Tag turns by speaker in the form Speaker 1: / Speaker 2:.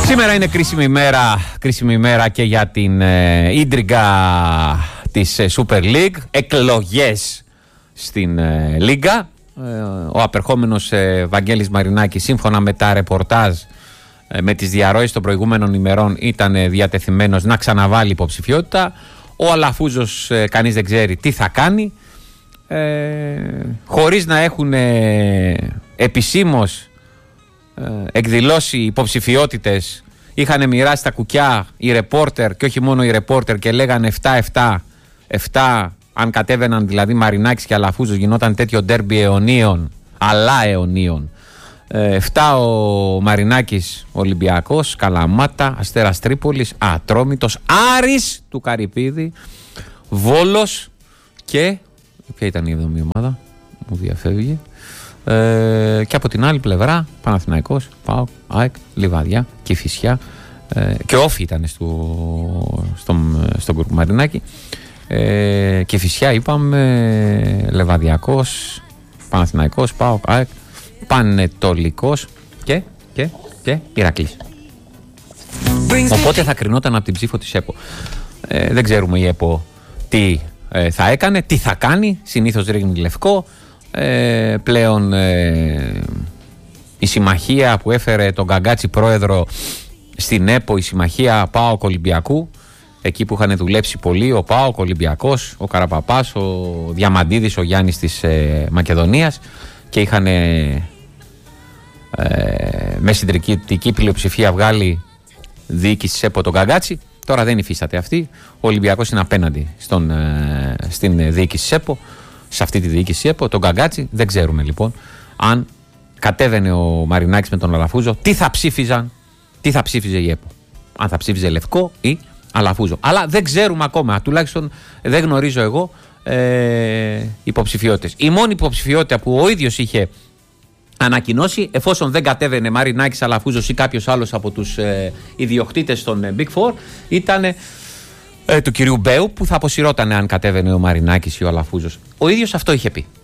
Speaker 1: Σήμερα είναι κρίσιμη ημέρα και για την ίντριγκα της Super League. Εκλογές στην Λίγκα. Ο απερχόμενος Βαγγέλης Μαρινάκης, σύμφωνα με τα ρεπορτάζ, με τις διαρροές των προηγούμενων ημερών, ήταν διατεθειμένος να ξαναβάλει υποψηφιότητα. Ο Αλαφούζος κανείς δεν ξέρει τι θα κάνει, χωρίς να έχουν επισήμως εκδηλώσει υποψηφιότητες. Είχαν μοιράσει τα κουκιά οι ρεπόρτερ, και όχι μόνο οι ρεπόρτερ, και λέγανε 7, αν κατέβαιναν δηλαδή Μαρινάκης και Αλαφούζος, γινόταν τέτοιο ντέρμπι αιωνίων, αλλά αιωνίων. 7 ο Μαρινάκης Ολυμπιακός, Καλαμάτα, Αστέρας Τρίπολης, Ατρόμητος, Άρης του Καρυπίδη, Βόλος και ποια ήταν η 7η ομάδα, μου διαφεύγει, και από την άλλη πλευρά Παναθηναϊκός, ΠΑΟΚ, ΑΕΚ, Λιβαδιά, Κηφισιά, και Όφη ήταν στον κουρκου Μαρινάκη, Κηφισιά είπαμε, Λεβαδιακός, Παναθηναϊκός, ΠΑΟΚ, ΑΕΚ, Πανετολικός και Ηρακλής. Οπότε θα κρινόταν από την ψήφο της ΕΠΟ. Δεν ξέρουμε η ΕΠΟ τι θα έκανε, τι θα κάνει. Συνήθως ρίχνει λευκό. Πλέον η συμμαχία που έφερε τον Γκαγκάτσι πρόεδρο στην ΕΠΟ, η συμμαχία ΠΑΟΚ Ολυμπιακού, εκεί που είχαν δουλέψει πολύ ο ΠΑΟΚ, ο Ολυμπιακός, ο Καραπαπάς, ο Διαμαντίδης, ο Γιάννης της Μακεδονίας, και είχαν με συντριπτική πλειοψηφία βγάλει διοίκηση της ΕΠΟ τον Γκαγκάτσι. Τώρα δεν υφίσταται αυτή. Ο Ολυμπιακός είναι απέναντι στην διοίκηση της ΕΠΟ, σε αυτή τη διοίκηση ΕΠΟ, τον Γκαγκάτσι. Δεν ξέρουμε λοιπόν αν κατέβαινε ο Μαρινάκης με τον Αλαφούζο, τι θα ψήφιζε η ΕΠΟ. Αν θα ψήφιζε Λευκό ή Αλαφούζο. Αλλά δεν ξέρουμε ακόμα, τουλάχιστον δεν γνωρίζω εγώ υποψηφιότητες. Η μόνη υποψηφιότητα που ο ίδιος είχε ανακοινώσει, εφόσον δεν κατέβαινε Μαρινάκης, Αλαφούζος ή κάποιος άλλος από τους ιδιοκτήτες των Big Four, ήταν του κυρίου Μπέου, που θα αποσυρώταν αν κατέβαινε ο Μαρινάκης ή ο Αλαφούζος. Ο ίδιος αυτό είχε πει.